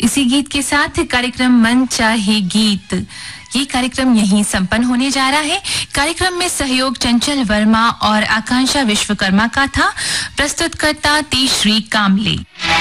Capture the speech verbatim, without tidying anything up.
इसी गीत के साथ कार्यक्रम मन चाहे गीत, ये कार्यक्रम यहीं संपन्न होने जा रहा है। कार्यक्रम में सहयोग चंचल वर्मा और आकांक्षा विश्वकर्मा का था। प्रस्तुतकर्ता तेजश्री कामले।